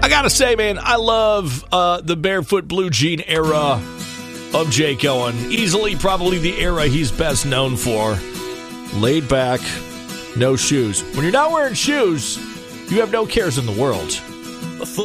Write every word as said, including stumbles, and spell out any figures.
I gotta say, man, I love uh, the barefoot blue jean era of Jake Owen. Easily, probably the era he's best known for. Laid back, no shoes. When you're not wearing shoes, you have no cares in the world.